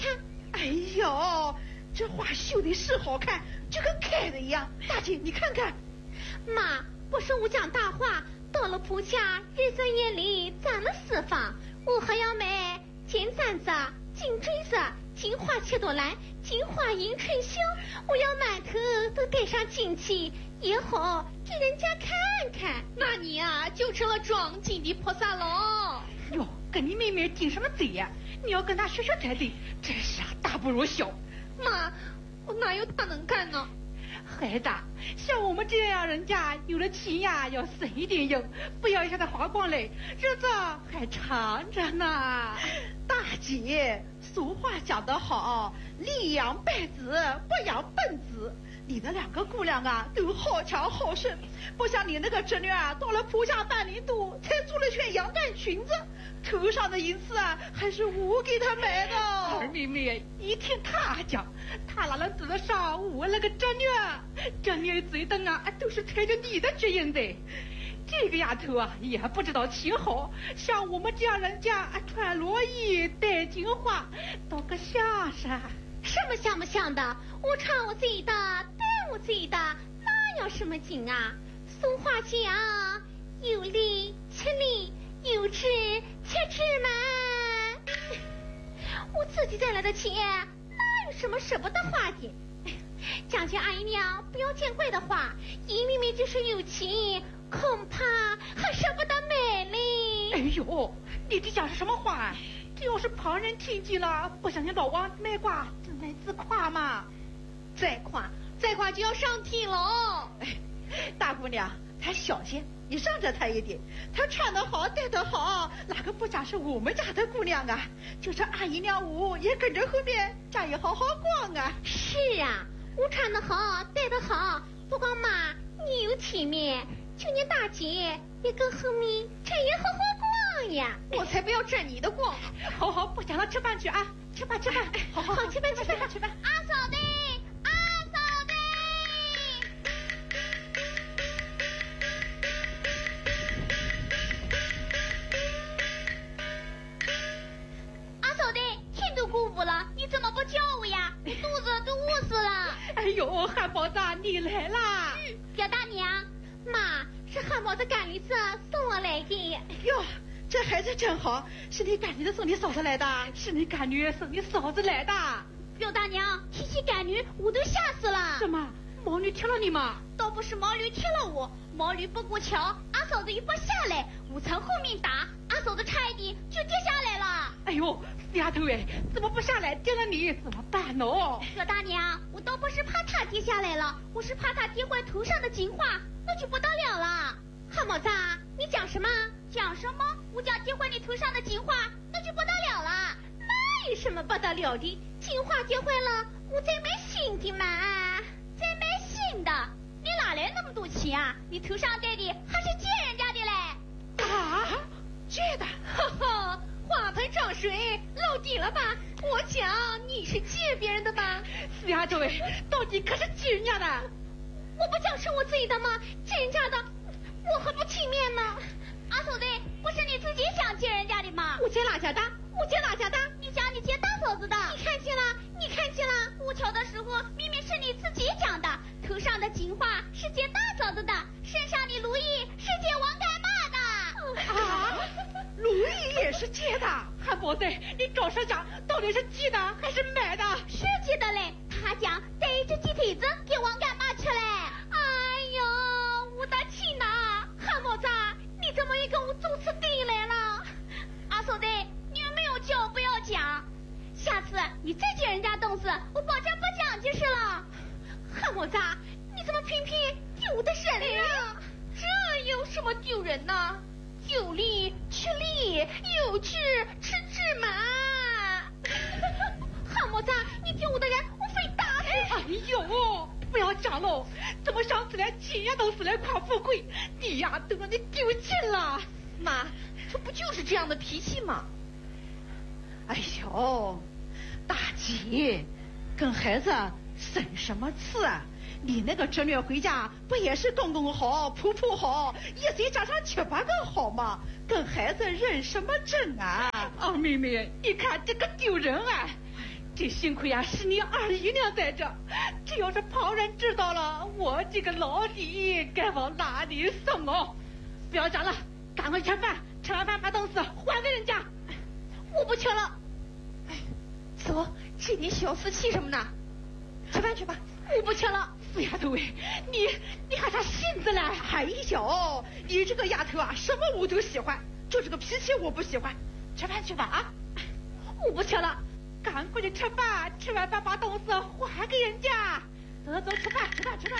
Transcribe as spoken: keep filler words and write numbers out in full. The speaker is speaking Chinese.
看。 哎呦，这花绣的是好看，就跟开的一样。大姐，你看看。 妈，不是我讲大话，到了蒲家，日色夜里攒了四方，我还要买金簪子、金坠子、金花切朵兰、金花迎春袖，我要满头都戴上金器，也好给人家看看。 那你啊，就成了装金的菩萨喽。 哟，跟你妹妹顶什么嘴呀、啊？你要跟她学学才对，真是啊，大不如小。 妈，我哪有她能干呢？ 孩子，像我们这样人家有了钱呀，要省一点用，不要一下子花光嘞，日子还长着呢。 大姐，俗话讲得好，力养败子，不养笨子。你的两个姑娘啊，都好强好顺，不像你那个侄女啊，到了蒲家半年多，才做了圈羊蛋裙子，头上的银子啊，还是我给她买的。 二妹妹，一听她讲，她哪能指得上我那个侄女？侄女嘴灯啊，都是揣着你的脚印的。这个丫头啊，也不知道情好，像我们这样人家啊，穿罗衣戴金花，倒个像是。 什么像不像的？我穿我自己的，戴我自己的，哪有什么劲啊？俗话讲，有理吃理，有志且志满。我自己带来的钱，哪有什么舍不得花的？讲句阿姨娘不要见怪的话，姨妹妹就是有钱，恐怕还舍不得买嘞。 哎呦，你这讲是什么话？这要是旁人听见了，不想你老王卖瓜，真来自夸嘛。 再夸再夸就要上天喽。 哎，大姑娘，她小些，你让着她一点。她穿得好，戴得好，哪个不讲是我们家的姑娘啊？就是阿姨娘我也跟着后面家也好好逛啊。 是啊，我穿得好，戴得好，不光妈你有体面，就连大姐也跟后面这也好好逛呀。 我才不要占你的光。 好好，不讲了，吃饭去啊！吃饭吃饭，好好好吃饭吃饭吃饭。 阿嫂的，阿嫂的。阿嫂的，天都过午了，你怎么不叫我呀？我肚子都饿死了。 哎呦，汉堡子，你来啦！ 表大娘，妈，是汉堡子赶驴子送我来的。 哟，这孩子真好，是你赶驴子送你嫂子来的？ 是你赶女送你嫂子来的。 表大娘，提起赶驴，我都吓死了。 什么？毛驴踢了你吗？ 倒不是毛驴踢了我，毛驴不过桥，阿嫂子一把下来，我从后面打，阿嫂子差一点就跌下来了。 哎呦，死丫头哎，怎么不下来跌了你怎么办呢？ 表大娘，我倒不是怕她跌下来了，我是怕她跌坏头上的金花，那就不得了了。汉堡子，你讲什么？讲什么？我讲跌坏你头上的金花，那就不得了了。那有什么不得了的？金花跌坏了，我再买新的嘛。再买新的？你哪来那么多钱啊？你头上戴的还是借人家的嘞？ 啊，借的？ 哈哈，花盆涨水漏底了吧？我讲你是借别人的吧？ 死丫头哎，到底可是借人家的？ 我不讲是我自己的吗？借人家的，我还不体面呢。阿嫂子，不是你自己想借人家的吗？ 我借哪家的？我借哪家的？ 你讲你借大嫂子的。你看见了？你看见了？我瞧的时候明明是你自己讲的，头上的金花是借大嫂子的，身上的如意是借王干妈的。 啊，如意也是借的？ 汉堡子，你照实讲，到底是借的还是买的？ 是借的嘞，他讲带一只鸡腿子给王干妈吃嘞。哎呦，我的气呐！汉堡子，你怎么也跟我做出对来了？阿嫂子，你有没有叫不要讲？下次你再借人家东西，我保证不讲就是了。汉堡子，你怎么偏偏丢的人呢？ 这有什么丢人呢？有理吃力，有志吃志满。 汉堡子，你丢我的人，我非打死！ 哎呦，不要讲喽！怎么想起来钱呀都是来夸富贵，你呀都让你丢尽了。 妈，这不就是这样的脾气吗？ 哎呦，大姐，跟孩子生什么气啊？你那个侄女回家不也是公公好，婆婆好，一嘴加上七八个好吗？跟孩子认什么真啊？ 二妹妹，你看这个丢人啊！ 这幸亏呀是你二姨娘在这，这要是旁人知道了，我这个老弟该往哪里送哦？不要讲了，赶快吃饭，吃完饭把东西还给人家。 我不吃了。哎，走，这点小事气什么呢？吃饭去吧。我不吃了。 死丫头喂，你你还啥性子嘞？ 哎呦，你这个丫头啊，什么我都喜欢，就这个脾气我不喜欢。吃饭去吧啊！ 我不吃了，赶快去吃饭，吃完饭把东西还给人家。走走，吃饭吃饭吃饭。